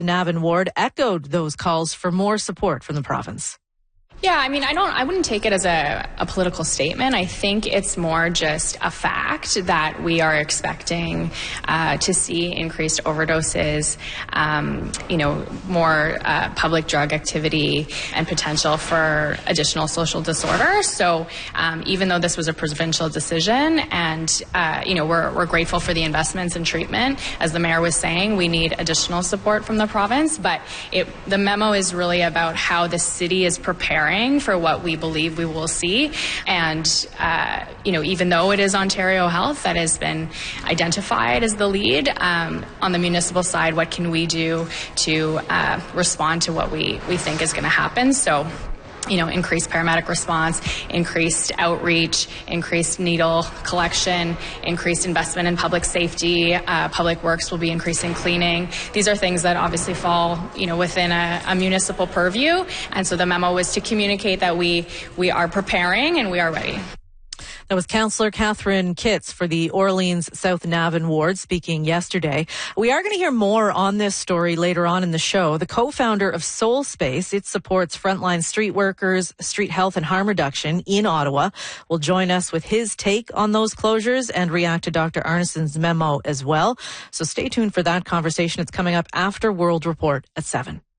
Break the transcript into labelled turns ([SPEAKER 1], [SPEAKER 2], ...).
[SPEAKER 1] Navan ward echoed those calls for more support from the province.
[SPEAKER 2] Yeah, I mean, I wouldn't take it as a political statement. I think it's more just a fact that we are expecting to see increased overdoses, more public drug activity and potential for additional social disorder. So even though this was a provincial decision and, we're grateful for the investments in treatment, as the mayor was saying, we need additional support from the province. But the memo is really about how the city is preparing for what we believe we will see. And, even though it is Ontario Health that has been identified as the lead, on the municipal side, what can we do to respond to what we think is going to happen? So, increased paramedic response, increased outreach, increased needle collection, increased investment in public safety. Public Works will be increasing cleaning. These are things that obviously fall, within a municipal purview. And so the memo was to communicate that we are preparing and we are ready.
[SPEAKER 1] That was Councillor Catherine Kitts for the Orleans South Navan ward speaking yesterday. We are going to hear more on this story later on in the show. The co-founder of Soul Space, it supports frontline street workers, street health and harm reduction in Ottawa, will join us with his take on those closures and react to Dr. Arneson's memo as well. So stay tuned for that conversation. It's coming up after World Report at 7.